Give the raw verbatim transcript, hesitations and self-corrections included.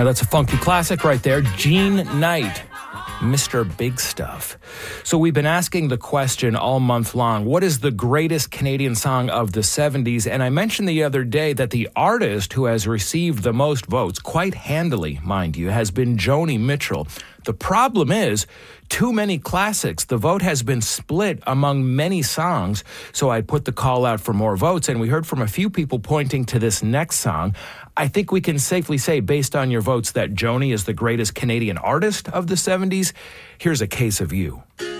Now, that's a funky classic right there. Gene Knight, Mister Big Stuff. So we've been asking the question all month long, what is the greatest Canadian song of the seventies? And I mentioned the other day that the artist who has received the most votes, quite handily, mind you, has been Joni Mitchell. The problem is, too many classics. The vote has been split among many songs, so I put the call out for more votes, and we heard from a few people pointing to this next song. I think we can safely say, based on your votes, that Joni is the greatest Canadian artist of the seventies. Here's A Case of You.